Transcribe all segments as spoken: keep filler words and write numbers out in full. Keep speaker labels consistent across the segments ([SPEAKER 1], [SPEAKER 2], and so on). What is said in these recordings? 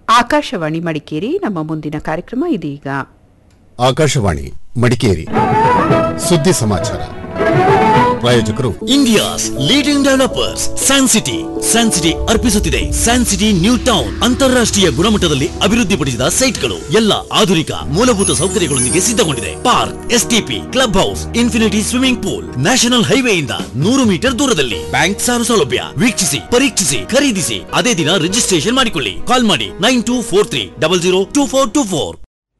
[SPEAKER 1] ಆಕಾಶವಾಣಿ ಮಡಿಕೇರಿ. ನಮ್ಮ ಮುಂದಿನ ಕಾರ್ಯಕ್ರಮ ಇದೀಗ.
[SPEAKER 2] ಆಕಾಶವಾಣಿ ಮಡಿಕೇರಿ ಸುದ್ದಿ ಸಮಾಚಾರ. ಪ್ರಾಯೋಜಕರು
[SPEAKER 3] India's leading developers San city. San city ಅರ್ಪಿಸುತ್ತಿದೆ San city new town. ಅಂತಾರಾಷ್ಟ್ರೀಯ ಗುಣಮಟ್ಟದಲ್ಲಿ ಅಭಿವೃದ್ಧಿಪಡಿಸಿದ ಸೈಟ್ಗಳು, ಎಲ್ಲ ಆಧುನಿಕ ಮೂಲಭೂತ ಸೌಕರ್ಯಗಳೊಂದಿಗೆ ಸಿದ್ಧಗೊಂಡಿದೆ. Park, STP, club house, infinity swimming pool, national ಹೈವೇಯಿಂದ ನೂರು ಮೀಟರ್ ದೂರದಲ್ಲಿ. ಬ್ಯಾಂಕ್ ಸಾಲ ಸೌಲಭ್ಯ. ವೀಕ್ಷಿಸಿ, ಪರೀಕ್ಷಿಸಿ, ಖರೀದಿಸಿ, ಅದೇ ದಿನ ರಿಜಿಸ್ಟ್ರೇಷನ್ ಮಾಡಿಕೊಳ್ಳಿ. ಕಾಲ್ ಮಾಡಿ nine two four three double zero two four two four.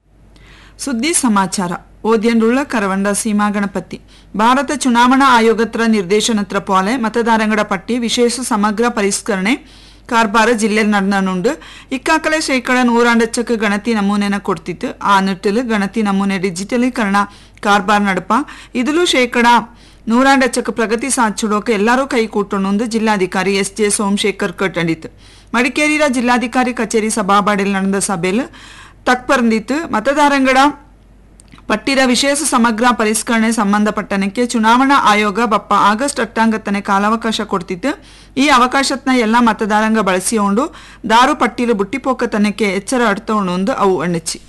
[SPEAKER 4] ಸುದ್ದಿ ಸಮಾಚಾರ ಓದ್ಯಂಡುಳ್ಳ ಕರವಂಡ ಸೀಮಾ ಗಣಪತಿ. ಭಾರತ ಚುನಾವಣಾ ಆಯೋಗತ್ರ ನಿರ್ದೇಶನತ್ರ ಪೋಲೆ ಮತದಾರಂಗಡ ಪಟ್ಟಿ ವಿಶೇಷ ಸಮಗ್ರ ಪರಿಷ್ಕರಣೆ ಕಾರ್ಬಾರ ಜಿಲ್ಲೆಯಲ್ಲಿ നടന്നുണ്ട്. ಇಕ್ಕಾಕಲೆ ಶೇಕಡ ನೂರಾಂಡಚ್ಚಕ್ಕೆ ಗಣತಿ ನಮೂನೆನ ಕೊಡ್ತಿತ್ತು. ಆ ನಿಟ್ಟಿಲು ಗಣತಿ ನಮೂನೆ ಡಿಜಿಟಲೀಕರಣ ಕಾರ್ಬಾರ್ ನಡಪ ಇದಲು ಶೇಕಡ ನೂರಾಂಡಚ್ಚಕ್ಕೆ ಪ್ರಗತಿ ಸಾಧಿಸೋಕೆ ಎಲ್ಲರೂ ಕೈ ಕೂಟೊಂದು ಜಿಲ್ಲಾಧಿಕಾರಿ ಎಸ್ ಜೆ ಸೋಮಶೇಖರ್ ಕಟ್ಟಂಡಿತ್ತು. ಮಡಿಕೇರಿಯ ಜಿಲ್ಲಾಧಿಕಾರಿ ಕಚೇರಿ ಸಭಾಬಾಡಿಯಲ್ಲಿ ನಡೆದ ಸಭೆಯಲ್ಲಿ ತಕ್ಪರಂದಿತ್ತು. ಮತದಾರಂಗಡ ಪಟ್ಟಿರ ವಿಶೇಷ ಸಮಗ್ರ ಪರಿಷ್ಕರಣೆ ಸಂಬಂಧಪಟ್ಟನಕ್ಕೆ ಚುನಾವಣಾ ಆಯೋಗ ಬಪ್ಪ ಆಗಸ್ಟ್ ಹತ್ತಾಂಗತ್ತನೇ ಕಾಲಾವಕಾಶ ಕೊಡ್ತಿತ್ತು. ಈ ಅವಕಾಶತ್ನ ಎಲ್ಲ ಮತದಾರಂಗ ಬಳಸಿಕೊಂಡು ದಾರು ಪಟ್ಟಿಲು ಬುಟ್ಟಿಪೋಕತನಕ್ಕೆ ಎಚ್ಚರ ಅಡ್ತೊಂಡು ಅವು ಅಣ್ಣಿಚ್ಚಿ.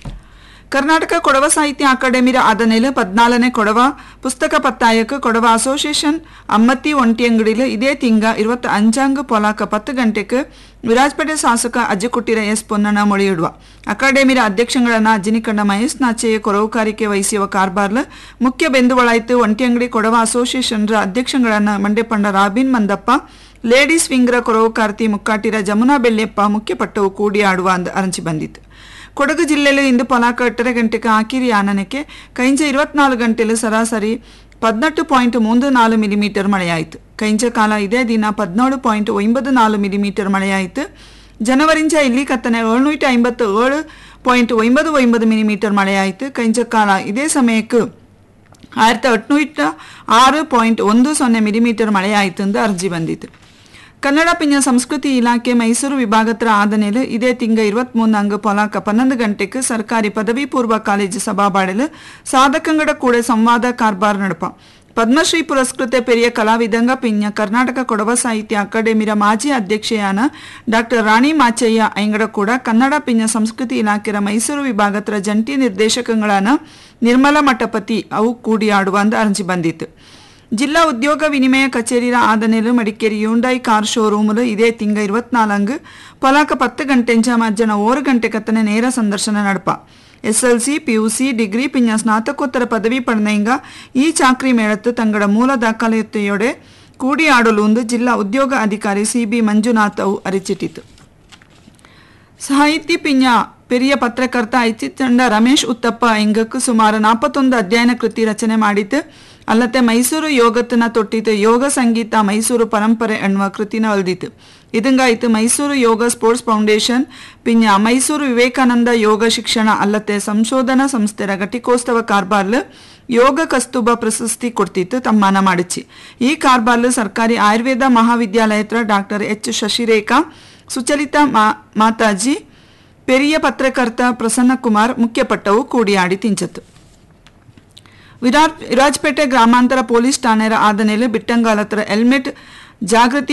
[SPEAKER 4] ಕರ್ನಾಟಕ ಕೊಡವ ಸಾಹಿತ್ಯ ಅಕಾಡೆಮಿರ ಆದನೇಲು ಪದ್ನಾಲನೇ ಕೊಡವ ಪುಸ್ತಕ ಪತ್ತಾಯಕ್ಕೆ ಕೊಡವ ಅಸೋಸಿಯೇಷನ್ ಅಮ್ಮತ್ತಿ ಒಂಟಿಯಂಗಡಿಲು ಇದೇ ತಿಂಗ ಇರುವತ್ತ ಅಂಚಾಂಗ ಪೊಲಾಕ ಪತ್ತು ಗಂಟೆಗೆ ವಿರಾಜಪೇಟೆ ಶಾಸಕ ಅಜ್ಜಿಕುಟ್ಟಿರ ಎಸ್ ಪೊನ್ನಣ್ಣ ಮೊಳೆಯಿಡುವ. ಅಕಾಡೆಮಿರ ಅಧ್ಯಕ್ಷಗಳನ್ನ ಅಜ್ಜಿನಿಕಂಡ ಮಹೇಶ್ ನಾಚೆಯ ಕೊರವುಕಾರಿಕೆ ವಹಿಸುವ ಕಾರ್ಬಾರ್ಲು ಮುಖ್ಯ ಬೆಂದುವಳಾಯ್ತು. ಒಂಟಿಯಂಗಡಿ ಕೊಡವ ಅಸೋಸಿಯೇಷನ್ರ ಅಧ್ಯಕ್ಷಗಳನ್ನ ಮಂಡ್ಯಪಂಡ ರಾಬಿನ್ ಮಂದಪ್ಪ, ಲೇಡೀಸ್ ವಿಂಗ್ರ ಕೊರವುಕಾರ್ತಿ ಮುಕ್ಕಾಟಿರ ಜಮುನಾ ಬೆಳ್ಳೆಪ್ಪ ಮುಖ್ಯ ಪಟ್ಟವು ಕೂಡಿ ಆಡುವ ಅಂದ ಅರಂಚಿ ಬಂದಿತ್ತು. ಕೊಡಗು ಜಿಲ್ಲೆಯಲ್ಲಿ ಇಂದು ಪೊಲಾಕ ಎಟ್ಟರೆ ಗಂಟೆಗೆ ಆಕಿರಿ ಆನನಕ್ಕೆ ಕೈಂಚ ಇರುವತ್ನಾಲ್ಕು ಗಂಟೆಲು ಸರಾಸರಿ ಪದ್ನೆಟ್ಟು ಪಾಯಿಂಟ್ ಮೂಂದು ನಾಲ್ಕು ಮಿಲಿಮೀಟರ್ ಮಳೆಯಾಯಿತು. ಕೈಂಚ ಕಾಲ ಇದೇ ದಿನ ಪದ್ನೇಳು ಪಾಯಿಂಟ್ ಒಂಬತ್ತು ನಾಲ್ಕು ಮಿಲಿಮೀಟರ್ ಮಳೆಯಾಯಿತು. ಜನವರಿಂಚ ಇಲ್ಲಿ ಕತ್ತನೆ ಏಳ್ನೂರ ಐಂಬತ್ತು ಏಳು ಪಾಯಿಂಟ್ ಒಂಬತ್ತು ಒಂಬತ್ತು ಮಿಲಿಮೀಟರ್ ಮಳೆಯಾಯಿತು. ಕೈಂಚ ಕಾಲ ಇದೇ ಸಮಯಕ್ಕೆ ಆಯಿರത്തി ಎಟ್ನೂರ ಆರು ಪಾಯಿಂಟ್ ಒಂದು ಸೊನ್ನೆ ಮಿಲಿಮೀಟರ್ ಮಳೆಯಾಯಿತು ಎಂದು ಅರ್ಜಿ ಬಂದಿತು. ಕನ್ನಡ ಪಿಂಜ ಸಂಸ್ಕೃತಿ ಇಲಾಖೆ ಮೈಸೂರು ವಿಭಾಗತ್ರ ಆದನೇಲು ಇದೇ ತಿಂಗ ಇರುವತ್ತ್ ಮೂರು ಅಂಗ ಪೊಲಾಕ ಪನ್ನೊಂದು ಗಂಟೆಗೆ ಸರ್ಕಾರಿ ಪದವಿ ಪೂರ್ವ ಕಾಲೇಜು ಸಭಾಬಾಡಲು ಸಾಧಕಂಗಡ ಕೂಡ ಸಂವಾದ ಕಾರ್ಬಾರ್ ನಡಪ. ಪದ್ಮಶ್ರೀ ಪುರಸ್ಕೃತ ಪೆರಿಯ ಕಲಾವಿದಂಗ ಪಿಂಜ ಕರ್ನಾಟಕ ಕೊಡವ ಸಾಹಿತ್ಯ ಅಕಾಡೆಮಿರ ಮಾಜಿ ಅಧ್ಯಕ್ಷೆಯಾನ ಡಾಕ್ಟರ್ ರಾಣಿ ಮಾಚಯ್ಯ ಐಂಗಡ ಕೂಡ ಕನ್ನಡ ಪಿಂಜ ಸಂಸ್ಕೃತಿ ಇಲಾಖೆಯ ಮೈಸೂರು ವಿಭಾಗತ್ರ ಜಂಟಿ ನಿರ್ದೇಶಕಗಳಾನ ನಿರ್ಮಲಾ ಮಠಪತಿ ಅವು ಕೂಡಿ ಆಡುವ ಅಂದ ಅರ್ಜಿ ಬಂದಿತ್ತು. ಜಿಲ್ಲಾ ಉದ್ಯೋಗ ವಿನಿಮಯ ಕಚೇರಿಯ ಆದನೇಲು ಮಡಿಕೇರಿ ಯೂಂಡಾಯಿ ಕಾರ್ ಶೋರೂಮಲು ಇದೇ ತಿಂಗ ಇರುವತ್ನಾಲ್ಕು ಪೊಲಾಕ ಪತ್ತು ಗಂಟೆಂಚ ಮಧ್ಯಾಹ್ನ ಓರು ಗಂಟೆ ಕತ್ತನೆ ನೇರ ಸಂದರ್ಶನ ನಡಪ. S L C P U C degree ಪಿಂಜ ಸ್ನಾತಕೋತ್ತರ ಪದವಿ ಪಡೆದಂಗ ಈ ಚಾಕ್ರಿ ಮೇಳತ್ತು ತಂಗಡ ಮೂಲ ದಾಖಲೆಯೊಡೆ ಕೂಡಿ ಆಡಲು ಒಂದು ಜಿಲ್ಲಾ ಉದ್ಯೋಗ ಅಧಿಕಾರಿ ಸಿ ಬಿ ಮಂಜುನಾಥ್ ಅವು ಅರಿಚಿಟ್ಟಿತು. ಸಾಹಿತಿ ಪಿಂಜ ಪೆರಿಯ ಪತ್ರಕರ್ತ ಐಚಿತ್ತಂಡ ರಮೇಶ್ ಉತ್ತಪ್ಪ ಇಂಗಕ್ಕೆ ಸುಮಾರು ನಾಲ್ಪತ್ತೊಂದು ಅಧ್ಯಯನ ಕೃತಿ ರಚನೆ ಮಾಡಿತು. ಅಲ್ಲದೆ ಮೈಸೂರು ಯೋಗತ್ತನ ತೊಟ್ಟಿತು ಯೋಗ ಸಂಗೀತ ಮೈಸೂರು ಪರಂಪರೆ ಎನ್ನುವ ಕೃತಿನ ಒಲ್ದಿತು. ಇದಂಗಾಯ್ತು ಮೈಸೂರು ಯೋಗ ಸ್ಪೋರ್ಟ್ಸ್ ಫೌಂಡೇಶನ್ ಪಿಂಜ ಮೈಸೂರು ವಿವೇಕಾನಂದ ಯೋಗ ಶಿಕ್ಷಣ ಅಲ್ಲದೆ ಸಂಶೋಧನಾ ಸಂಸ್ಥೆರ ಘಟಿಕೋತ್ಸವ ಕಾರ್ಬಾರ್ಲು ಯೋಗ ಕಸ್ತೂಬ ಪ್ರಶಸ್ತಿ ಕೊಡ್ತಿತ್ತು ತಮ್ಮಾನ ಮಾಡಿಚ್ಚಿ. ಈ ಕಾರ್ಬಾರ್ಲು ಸರ್ಕಾರಿ ಆಯುರ್ವೇದ ಮಹಾವಿದ್ಯಾಲಯದ ಡಾಕ್ಟರ್ ಎಚ್ ಶಶಿರೇಖಾ, ಸುಚಲಿತಾ ಮಾ ಮಾತಾಜಿ, ಪೆರಿಯ ಪತ್ರಕರ್ತ ಪ್ರಸನ್ನ ಕುಮಾರ್ ಮುಖ್ಯಪಟ್ಟವು ಕೂಡಿಯಾಡಿ ತಿಂಚತ್ತು. ವಿರಾಜ್ ವಿರಾಜಪೇಟೆ ಗ್ರಾಮಾಂತರ ಪೊಲೀಸ್ ಠಾಣೆರ ಆದನೇಲೆ ಬಿಟ್ಟಂಗಾಲತ್ರ ಹೆಲ್ಮೆಟ್ ಜಾಗೃತಿ